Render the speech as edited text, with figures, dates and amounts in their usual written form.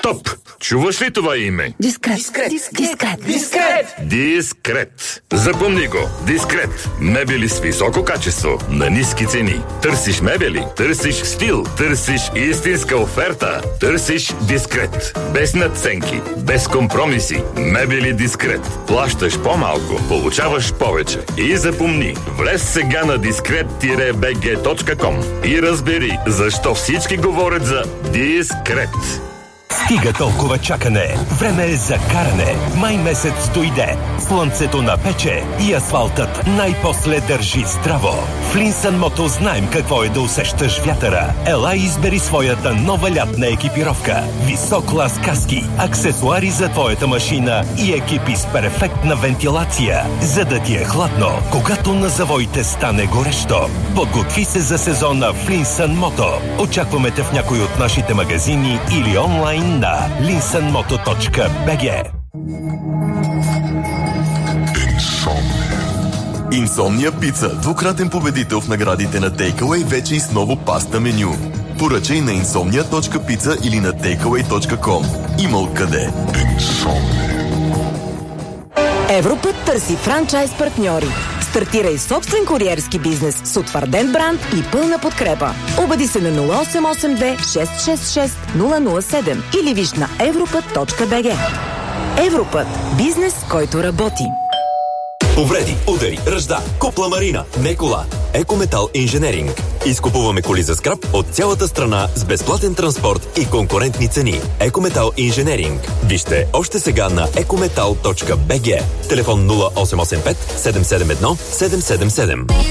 Стоп! Чуваш ли това име? Дискрет. Запомни го. Дискрет. Мебели с високо качество, на ниски цени. Търсиш мебели, търсиш стил, търсиш истинска оферта. Търсиш Дискрет. Без надценки, без компромиси. Мебели Дискрет. Плащаш по-малко, получаваш повече. И запомни, влез сега на discret-bg.com и разбери защо всички говорят за Дискрет. Стига толкова чакане. Време е за каране. Май месец дойде. Слънцето напече и асфалтът най-после държи здраво. В Линсън Мото знаем какво е да усещаш вятъра. Ела избери своята нова лятна екипировка. Висок клас каски, аксесуари за твоята машина и екипи с перфектна вентилация, за да ти е хладно, когато на завоите стане горещо. Подготви се за сезона в Линсън Мото. Очакваме те в някой от нашите магазини или онлайн на linsonmoto.bg. Инсомния пица, двукратен победител в наградите на Takeaway, вече и с ново паста меню. Поръчай на insomnia.pizza или на takeaway.com. Има откъде. Европът търси франчайз партньори. Стартирай собствен куриерски бизнес с утвърден бранд и пълна подкрепа. Обади се на 0882 666 007 или виж на европът.bg. Европът. Бизнес, който работи. Повреди, удари, ръжда, купла марина, не кола. Екометал Инженеринг. Изкупуваме коли за скрап от цялата страна с безплатен транспорт и конкурентни цени. Екометал Инженеринг. Вижте още сега на ecometal.bg. Телефон 0885 771 777.